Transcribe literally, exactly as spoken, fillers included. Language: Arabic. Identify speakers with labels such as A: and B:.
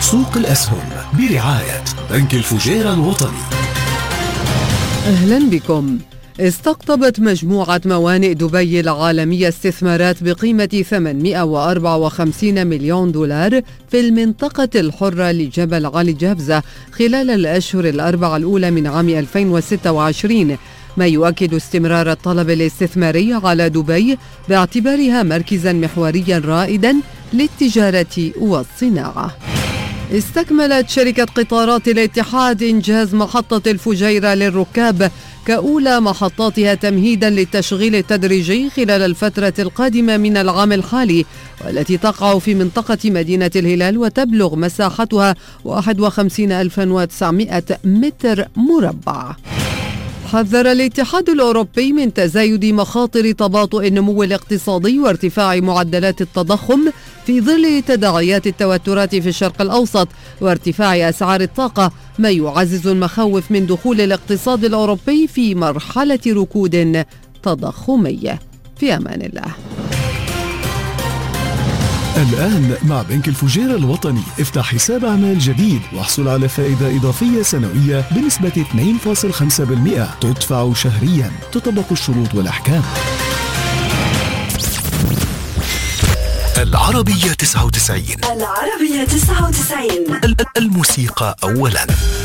A: سوق الأسهم برعاية بنك الفجيرة الوطني.
B: أهلا بكم. استقطبت مجموعة موانئ دبي العالمية استثمارات بقيمة ثمانمئة وأربعة وخمسين مليون دولار في المنطقة الحرة لجبل علي جابزة خلال الأشهر الأربعة الأولى من عام ألفين وستة وعشرين، ما يؤكد استمرار الطلب الاستثماري على دبي باعتبارها مركزا محوريا رائدا للتجارة والصناعة. استكملت شركة قطارات الاتحاد إنجاز محطة الفجيرة للركاب كأولى محطاتها تمهيدا للتشغيل التدريجي خلال الفترة القادمة من العام الحالي، والتي تقع في منطقة مدينة الهلال وتبلغ مساحتها واحد وخمسين ألفا وتسعمئة متر مربع. حذر الاتحاد الأوروبي من تزايد مخاطر تباطؤ النمو الاقتصادي وارتفاع معدلات التضخم في ظل تداعيات التوترات في الشرق الأوسط وارتفاع أسعار الطاقة، ما يعزز المخاوف من دخول الاقتصاد الأوروبي في مرحلة ركود تضخمي. في أمان الله.
A: الآن مع بنك الفجيرة الوطني افتح حساب أعمال جديد واحصل على فائدة إضافية سنوية بنسبة اثنين فاصلة خمسة بالمئة تدفع شهريا، تطبق الشروط والأحكام. العربية تسعة وتسعين.
C: العربية تسعة وتسعين.
A: الموسيقى أولا.